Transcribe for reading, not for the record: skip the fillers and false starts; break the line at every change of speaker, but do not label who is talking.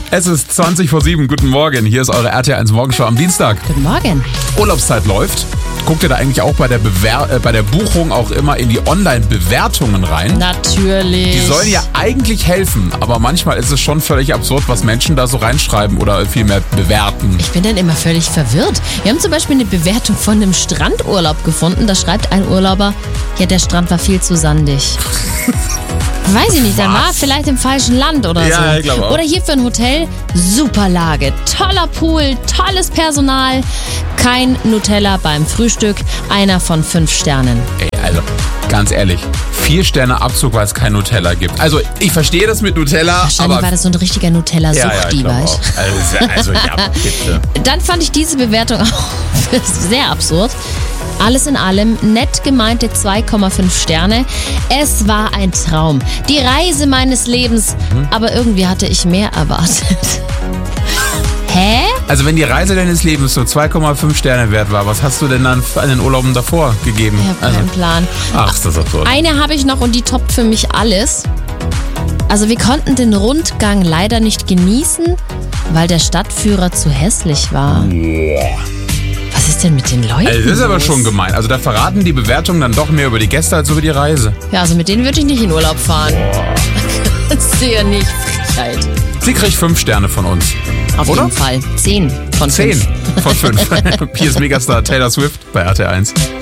Es ist 20:07. Guten Morgen. Hier ist eure RTL1 Morgenshow am Dienstag.
Guten Morgen.
Urlaubszeit läuft. Guckt ihr da eigentlich auch bei der Buchung auch immer in die Online-Bewertungen rein?
Natürlich.
Die sollen ja eigentlich helfen, aber manchmal ist es schon völlig absurd, was Menschen da so reinschreiben oder vielmehr bewerten.
Ich bin dann immer völlig verwirrt. Wir haben zum Beispiel eine Bewertung von einem Strandurlaub gefunden. Da schreibt ein Urlauber, ja, der Strand war viel zu sandig. Weiß ich nicht, dann war er vielleicht im falschen Land oder so.
Ja, ich glaube auch.
Oder hier für ein Hotel, super Lage, toller Pool, tolles Personal, kein Nutella beim Frühstück, einer von 5 Sternen.
Ey, also, ganz ehrlich, 4 Sterne Abzug, weil es kein Nutella gibt. Also, ich verstehe das mit Nutella,
Wahrscheinlich
aber...
war das so ein richtiger Nutella-Suchti,
ich glaub
weißt
auch. Also, ja, bitte.
Dann fand ich diese Bewertung auch sehr absurd. Alles in allem nett gemeinte 2,5 Sterne. Es war ein Traum. Die Reise meines Lebens. Aber irgendwie hatte ich mehr erwartet. Hä?
Also, wenn die Reise deines Lebens so 2,5 Sterne wert war, was hast du denn dann an den Urlauben davor gegeben?
Ich habe keinen Plan.
Ach, ist das absurd.
Eine habe ich noch und die toppt für mich alles. Also wir konnten den Rundgang leider nicht genießen, weil der Stadtführer zu hässlich war. Was ist denn mit den Leuten?
Also, das ist aber
los?
schon gemein. Also, da verraten die Bewertungen dann doch mehr über die Gäste als über die Reise.
Ja, also mit denen würde ich nicht in Urlaub fahren. Kannst du ja nicht. Frechheit.
Sie kriegt 5 Sterne von uns.
Auf
Oder?
jeden Fall. 10 von 5.
10 von 5. Hier ist Megastar Taylor Swift bei RTL1.